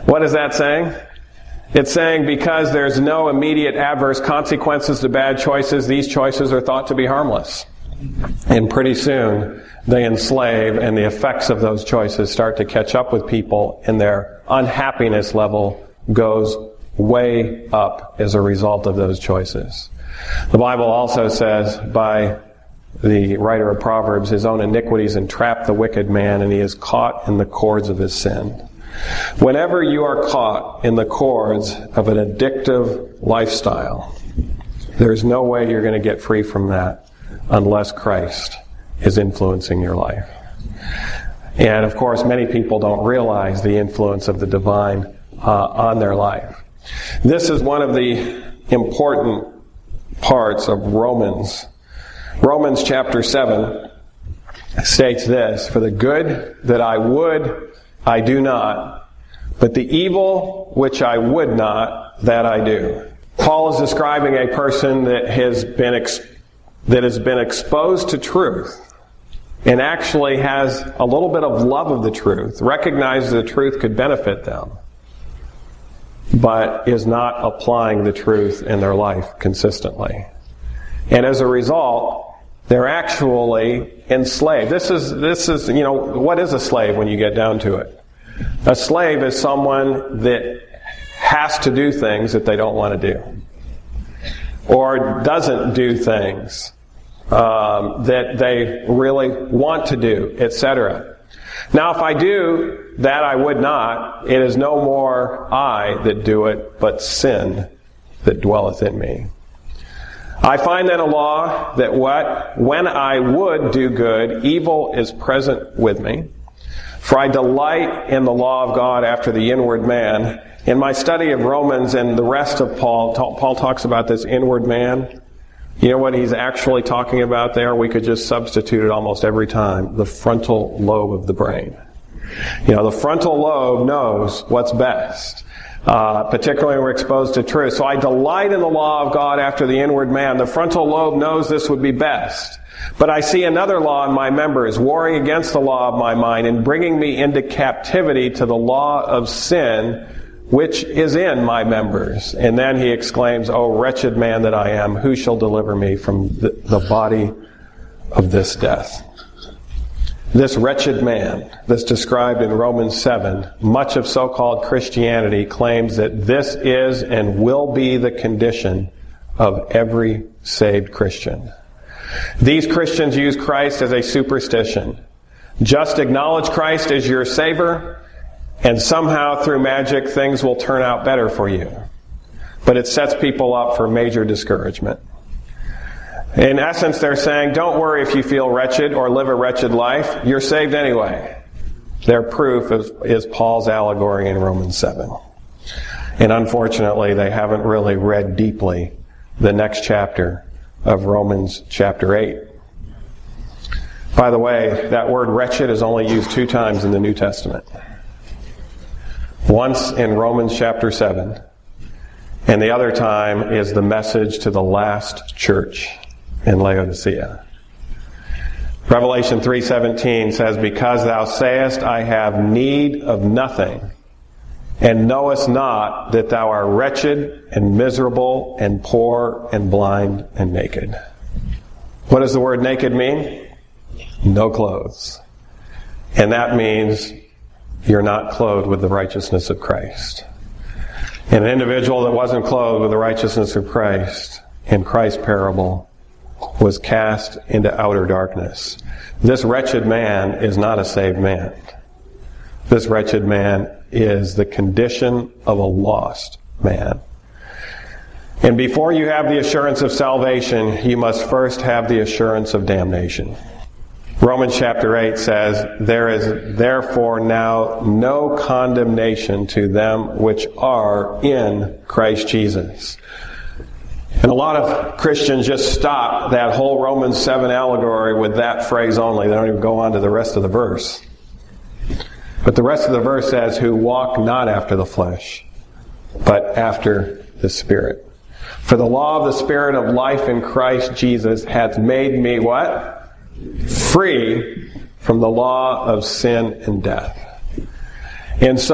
What is that saying? It's saying because there's no immediate adverse consequences to bad choices, these choices are thought to be harmless. And pretty soon, they enslave, and the effects of those choices start to catch up with people, and their unhappiness level goes way up as a result of those choices. The Bible also says, by the writer of Proverbs, his own iniquities entrap the wicked man, and he is caught in the cords of his sin. Whenever you are caught in the cords of an addictive lifestyle, there's no way you're going to get free from that unless Christ is influencing your life. And of course, many people don't realize the influence of the divine on their life. This is one of the important parts of Romans. Romans chapter 7 states this, "For the good that I would, I do not, but the evil which I would not, that I do." Paul is describing a person that has been exposed to truth and actually has a little bit of love of the truth, recognizes the truth could benefit them, but is not applying the truth in their life consistently. And as a result, they're actually enslaved. This is, what is a slave when you get down to it? A slave is someone that has to do things that they don't want to do, or doesn't do things that they really want to do, etc. Now, if I do that I would not, it is no more I that do it, but sin that dwelleth in me. I find then a law that when I would do good, evil is present with me. For I delight in the law of God after the inward man. In my study of Romans and the rest of Paul talks about this inward man. You know what he's actually talking about there? We could just substitute it almost every time. The frontal lobe of the brain. The frontal lobe knows what's best. Particularly when we're exposed to truth. So I delight in the law of God after the inward man. The frontal lobe knows this would be best. But I see another law in my members, warring against the law of my mind and bringing me into captivity to the law of sin, which is in my members. And then he exclaims, "O wretched man that I am, who shall deliver me from the body of this death?" This wretched man that's described in Romans 7, much of so-called Christianity claims that this is and will be the condition of every saved Christian. These Christians use Christ as a superstition. Just acknowledge Christ as your Savior, and somehow through magic things will turn out better for you. But it sets people up for major discouragement. In essence, they're saying, don't worry if you feel wretched or live a wretched life. You're saved anyway. Their proof is Paul's allegory in Romans 7. And unfortunately, they haven't really read deeply the next chapter of Romans chapter 8. By the way, that word wretched is only used 2 times in the New Testament. Once in Romans chapter 7, and the other time is the message to the last church in Laodicea. Revelation 3:17 says, "Because thou sayest, I have need of nothing, and knowest not that thou art wretched and miserable and poor and blind and naked." What does the word naked mean? No clothes. And that means you're not clothed with the righteousness of Christ. And an individual that wasn't clothed with the righteousness of Christ in Christ's parable was cast into outer darkness. This wretched man is not a saved man. This wretched man is the condition of a lost man. And before you have the assurance of salvation, you must first have the assurance of damnation. Romans chapter 8 says, "There is therefore now no condemnation to them which are in Christ Jesus." And a lot of Christians just stop that whole Romans 7 allegory with that phrase only. They don't even go on to the rest of the verse. But the rest of the verse says, "Who walk not after the flesh, but after the Spirit. For the law of the Spirit of life in Christ Jesus hath made me" what? "Free from the law of sin and death." And so